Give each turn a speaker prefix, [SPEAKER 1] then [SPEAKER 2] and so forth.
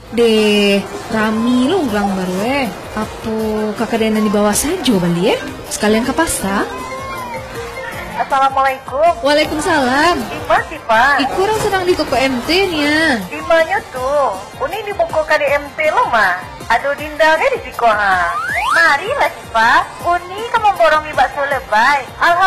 [SPEAKER 1] Deh, Rami lo ulang baru Apa kakak Dena di bawah saja Bali sekalian ke pasar.
[SPEAKER 2] Assalamualaikum.
[SPEAKER 1] Waalaikumsalam.
[SPEAKER 2] Ima sih Pak.
[SPEAKER 1] Iku orang sedang di toko MT-nya.
[SPEAKER 2] Dimanya tuh? Uni di buku KDMT lo mah. Aduh Dinda di siko ha. Marilah sih Pak. Uni kamu borongi bakso lebay.